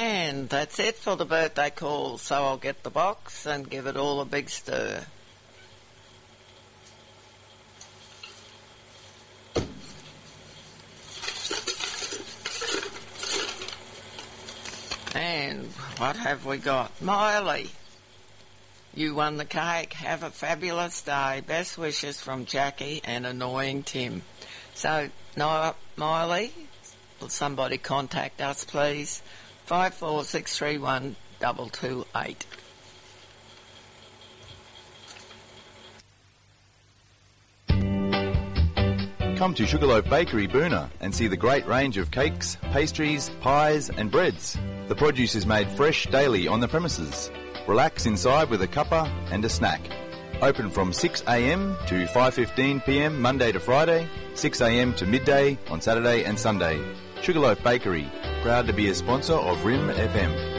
And that's it for the birthday call, so I'll get the box and give it all a big stir. And what have we got? Miley, you won the cake. Have a fabulous day. Best wishes from Jackie and annoying Tim. So, Miley, will somebody contact us, please? 54631 228. Come to Sugarloaf Bakery, Boona, and see the great range of cakes, pastries, pies and breads. The produce is made fresh daily on the premises. Relax inside with a cuppa and a snack. Open from 6 a.m. to 5:15 p.m. Monday to Friday, 6 a.m. to midday on Saturday and Sunday. Sugarloaf Bakery, proud to be a sponsor of RIM FM.